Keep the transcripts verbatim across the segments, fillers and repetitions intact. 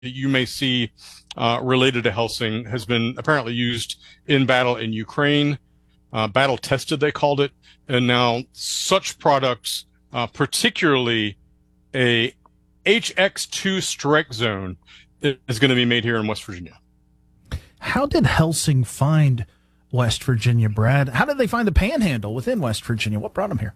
you may see uh, related to Helsing has been apparently used in battle in Ukraine, uh, battle tested, they called it. And now such products, uh, particularly a H X two strike zone, is going to be made here in West Virginia. How did Helsing find West Virginia, Brad? How did they find the Panhandle within West Virginia? What brought them here?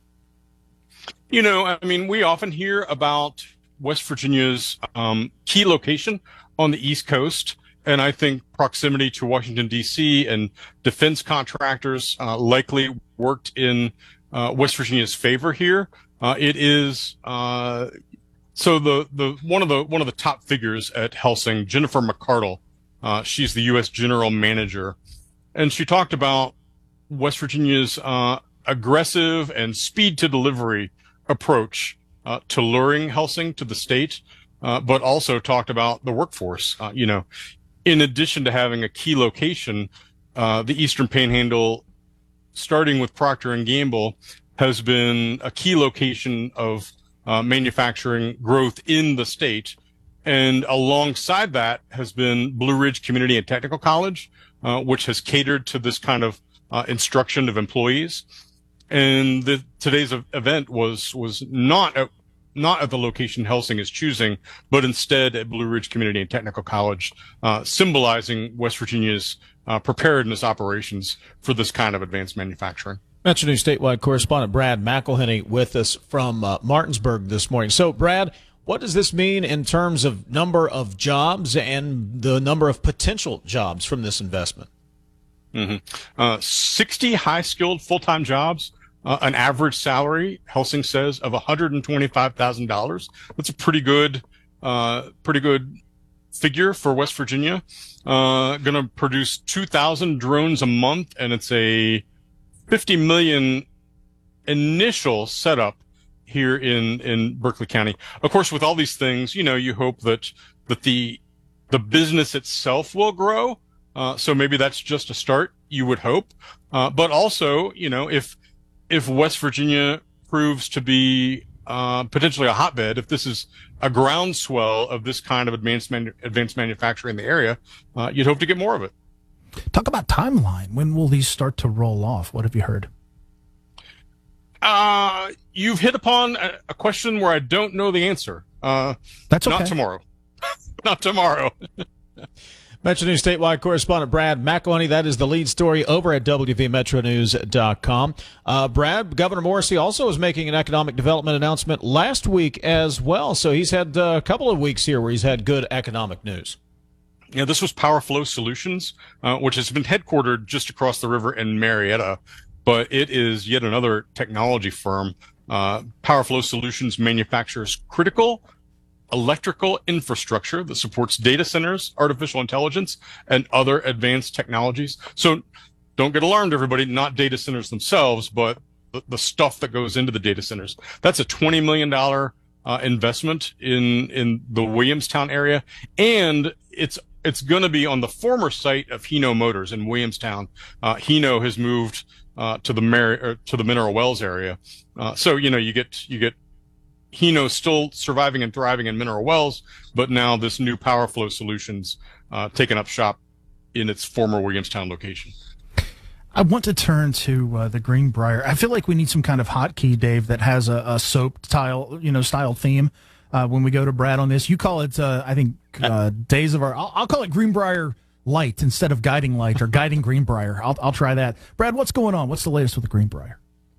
You know, I mean, we often hear about West Virginia's um, key location on the East Coast, and I think proximity to Washington, D C and defense contractors uh, likely worked in uh, West Virginia's favor here. Uh, it is uh, so the the one of the one of the top figures at Helsing, Jennifer McCardle. Uh, she's the U S General Manager, and she talked about West Virginia's uh, aggressive and speed to delivery approach uh, to luring Helsing to the state, uh, but also talked about the workforce. Uh, you know, in addition to having a key location, uh, the Eastern Panhandle, starting with Procter and Gamble, has been a key location of uh, manufacturing growth in the state. And alongside that has been Blue Ridge Community and Technical College, uh, which has catered to this kind of uh, instruction of employees. And the, today's event was was not at, not at the location Helsing is choosing, but instead at Blue Ridge Community and Technical College, uh, symbolizing West Virginia's uh, preparedness operations for this kind of advanced manufacturing. Metro News statewide correspondent Brad McElhenney with us from uh, Martinsburg this morning. So, Brad, what does this mean in terms of number of jobs and the number of potential jobs from this investment? Mm-hmm. Uh, sixty high-skilled full-time jobs, uh, an average salary, Helsing says, of one hundred twenty-five thousand dollars. That's a pretty good, uh, pretty good figure for West Virginia. Uh, going to produce two thousand drones a month, and it's a fifty million initial setup here in, in Berkeley County. Of course, with all these things, you know, you hope that, that the, the business itself will grow. Uh, so maybe that's just a start, you would hope. Uh, but also, you know, if, if West Virginia proves to be, uh, potentially a hotbed, if this is a groundswell of this kind of advanced, manu- advanced manufacturing in the area, uh, you'd hope to get more of it. Talk about timeline. When will these start to roll off? What have you heard? Uh, you've hit upon a, a question where I don't know the answer. Uh, That's okay. Not tomorrow. Not tomorrow. Metro News statewide correspondent Brad McElhenney. That is the lead story over at W V Metro News dot com. Uh, Brad, Governor Morrisey also is making an economic development announcement last week as well. So he's had uh, a couple of weeks here where he's had good economic news. Yeah, this was Power Flow Solutions, uh, which has been headquartered just across the river in Marietta, but it is yet another technology firm. Uh, Power Flow Solutions manufactures critical electrical infrastructure that supports data centers, artificial intelligence, and other advanced technologies. So don't get alarmed, everybody, not data centers themselves, but the, the stuff that goes into the data centers. That's a twenty million dollars uh, investment in, in the Williamstown area. And it's, it's going to be on the former site of Hino Motors in Williamstown. Uh, Hino has moved, uh, to the Mar- or to the Mineral Wells area. Uh, so, you know, you get, you get, Hino still surviving and thriving in Mineral Wells, but now this new Power Flow Solutions uh, taking up shop in its former Williamstown location. I want to turn to uh, the Greenbrier. I feel like we need some kind of hotkey, Dave, that has a, a soap style, you know, style theme. Uh, when we go to Brad on this, you call it, uh, I think, uh, Days of Our. I'll, I'll call it Greenbrier Light instead of Guiding Light or Guiding Greenbrier. I'll, I'll try that. Brad, what's going on? What's the latest with the Greenbrier?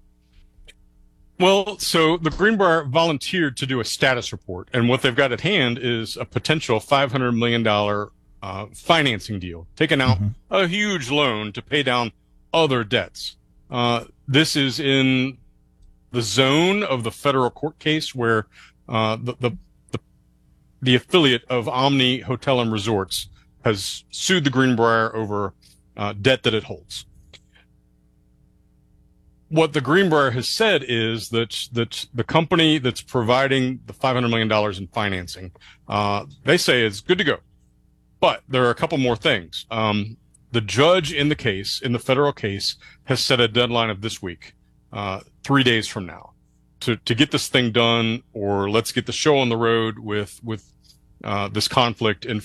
Well, so the Greenbrier volunteered to do a status report, and what they've got at hand is a potential five hundred million dollars uh, financing deal, taking out mm-hmm. a huge loan to pay down other debts. Uh, this is in the zone of the federal court case where uh, the, the, the, the affiliate of Omni Hotel and Resorts has sued the Greenbrier over uh, debt that it holds. What the Greenbrier has said is that that the company that's providing the five hundred million dollars in financing, uh, they say is good to go. But there are a couple more things. Um, the judge in the case, in the federal case, has set a deadline of this week, uh, three days from now, to to get this thing done, or let's get the show on the road with with uh, this conflict in